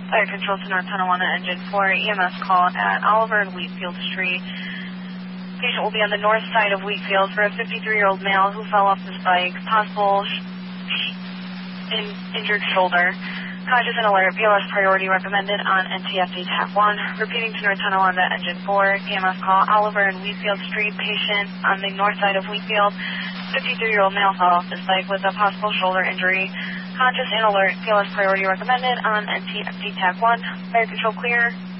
Fire Control to North Tonawanda Engine 4, EMS call at Oliver and Wheatfield Street. Patient will be on the north side of Wheatfield for a 53-year-old male who fell off his bike, possible injured shoulder. Conscious and alert, BLS priority recommended on NTFD TAC 1. Repeating to North Tonawanda Engine 4, EMS call Oliver and Wheatfield Street. Patient on the north side of Wheatfield, 53-year-old male fell off his bike with a possible shoulder injury. Conscious and alert, BLS priority recommended on NTFD TAC 1. Fire Control clear.